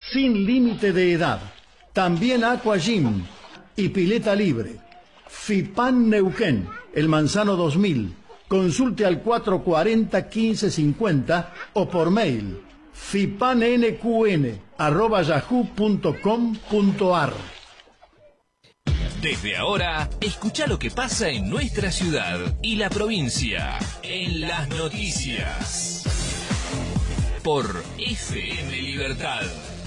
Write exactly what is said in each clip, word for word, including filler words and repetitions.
sin límite de edad. También Aqua Gym y pileta libre. FIPAN Neuquén, El Manzano dos mil. Consulte al cuatro cuatro cero, quince cincuenta o por mail fipannqn arroba yahoo punto com punto ar. Desde ahora, escucha lo que pasa en nuestra ciudad y la provincia en las noticias por F M Libertad.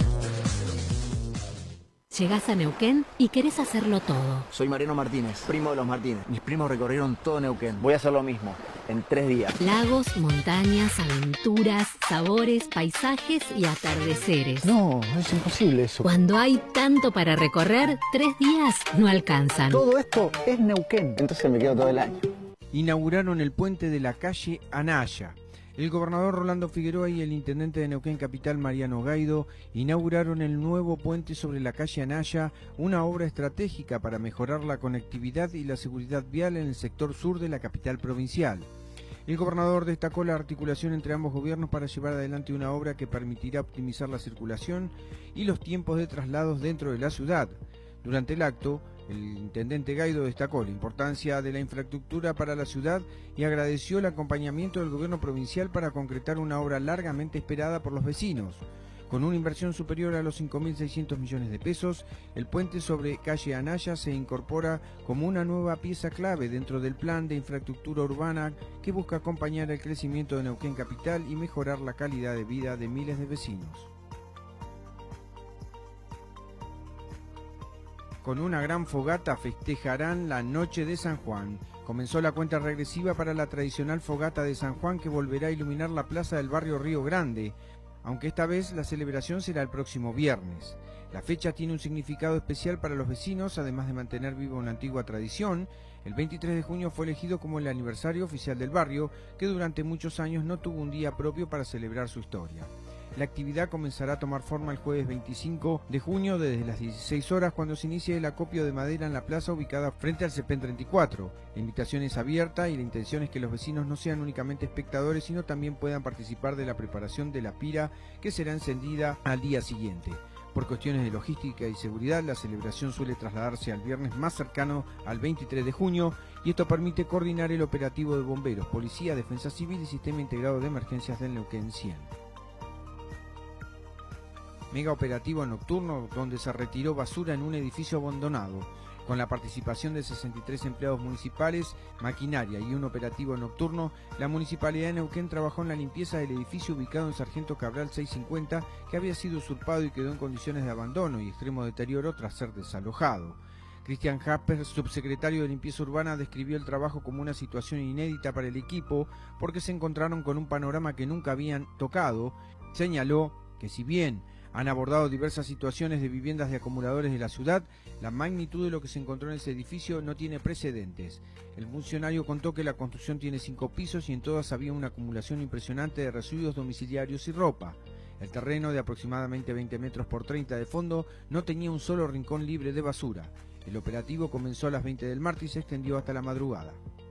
Llegás a Neuquén y querés hacerlo todo. Soy Mariano Martínez, primo de los Martínez. Mis primos recorrieron todo Neuquén. Voy a hacer lo mismo, en tres días. Lagos, montañas, aventuras, sabores, paisajes y atardeceres. No, es imposible eso. Cuando hay tanto para recorrer, tres días no alcanzan. Todo esto es Neuquén. Entonces me quedo todo el año. Inauguraron el puente de la calle Anaya. El gobernador Rolando Figueroa y el intendente de Neuquén Capital, Mariano Gaido, inauguraron el nuevo puente sobre la calle Anaya, una obra estratégica para mejorar la conectividad y la seguridad vial en el sector sur de la capital provincial. El gobernador destacó la articulación entre ambos gobiernos para llevar adelante una obra que permitirá optimizar la circulación y los tiempos de traslados dentro de la ciudad. Durante el acto, el intendente Gaido destacó la importancia de la infraestructura para la ciudad y agradeció el acompañamiento del gobierno provincial para concretar una obra largamente esperada por los vecinos. Con una inversión superior a los cinco mil seiscientos millones de pesos, el puente sobre calle Anaya se incorpora como una nueva pieza clave dentro del plan de infraestructura urbana que busca acompañar el crecimiento de Neuquén Capital y mejorar la calidad de vida de miles de vecinos. Con una gran fogata festejarán la noche de San Juan. Comenzó la cuenta regresiva para la tradicional fogata de San Juan que volverá a iluminar la plaza del barrio Río Grande, aunque esta vez la celebración será el próximo viernes. La fecha tiene un significado especial para los vecinos, además de mantener viva una antigua tradición. El veintitrés de junio fue elegido como el aniversario oficial del barrio, que durante muchos años no tuvo un día propio para celebrar su historia. La actividad comenzará a tomar forma el jueves veinticinco de junio desde las dieciséis horas cuando se inicie el acopio de madera en la plaza ubicada frente al CEPEN treinta y cuatro. La invitación es abierta y la intención es que los vecinos no sean únicamente espectadores, sino también puedan participar de la preparación de la pira que será encendida al día siguiente. Por cuestiones de logística y seguridad, la celebración suele trasladarse al viernes más cercano al veintitrés de junio y esto permite coordinar el operativo de bomberos, policía, defensa civil y sistema integrado de emergencias del Neuquén cien. Mega operativo nocturno donde se retiró basura en un edificio abandonado. Con la participación de sesenta y tres empleados municipales, maquinaria y un operativo nocturno, la Municipalidad de Neuquén trabajó en la limpieza del edificio ubicado en Sargento Cabral seiscientos cincuenta, que había sido usurpado y quedó en condiciones de abandono y extremo deterioro tras ser desalojado. Cristian Jasper, subsecretario de Limpieza Urbana, describió el trabajo como una situación inédita para el equipo porque se encontraron con un panorama que nunca habían tocado. Señaló que si bien han abordado diversas situaciones de viviendas de acumuladores de la ciudad, la magnitud de lo que se encontró en ese edificio no tiene precedentes. El funcionario contó que la construcción tiene cinco pisos y en todas había una acumulación impresionante de residuos domiciliarios y ropa. El terreno, de aproximadamente veinte metros por treinta de fondo, no tenía un solo rincón libre de basura. El operativo comenzó a las veinte del martes y se extendió hasta la madrugada.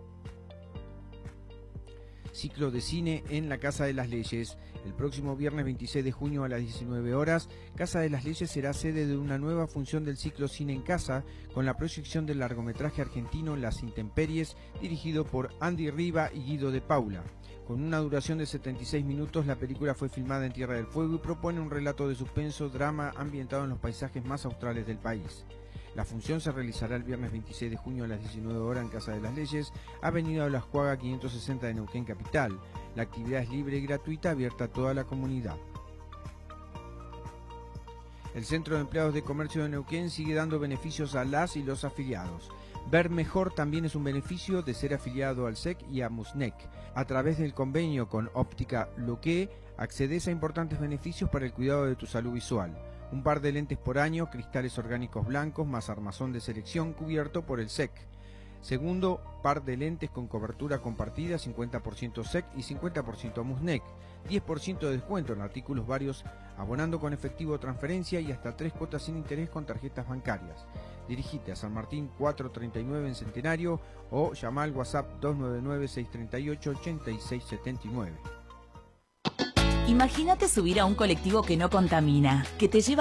Ciclo de cine en la Casa de las Leyes. El próximo viernes veintiséis de junio a las diecinueve horas, Casa de las Leyes será sede de una nueva función del ciclo Cine en Casa, con la proyección del largometraje argentino Las Intemperies, dirigido por Andy Riva y Guido de Paula. Con una duración de setenta y seis minutos, la película fue filmada en Tierra del Fuego y propone un relato de suspenso, drama ambientado en los paisajes más australes del país. La función se realizará el viernes veintiséis de junio a las diecinueve horas en Casa de las Leyes, Avenida Olas Cuaga quinientos sesenta de Neuquén Capital. La actividad es libre y gratuita, abierta a toda la comunidad. El Centro de Empleados de Comercio de Neuquén sigue dando beneficios a las y los afiliados. Ver Mejor también es un beneficio de ser afiliado al S E C y a Musnec. A través del convenio con Óptica Luque, accedes a importantes beneficios para el cuidado de tu salud visual. Un par de lentes por año, cristales orgánicos blancos más armazón de selección cubierto por el S E C. Segundo, par de lentes con cobertura compartida, cincuenta por ciento S E C y cincuenta por ciento Musnec. diez por ciento de descuento en artículos varios, abonando con efectivo o transferencia y hasta tres cuotas sin interés con tarjetas bancarias. Dirigite a San Martín cuatrocientos treinta y nueve en Centenario o llama al WhatsApp dos nueve nueve, seis tres ocho, ocho seis siete nueve. Imagínate subir a un colectivo que no contamina, que te lleva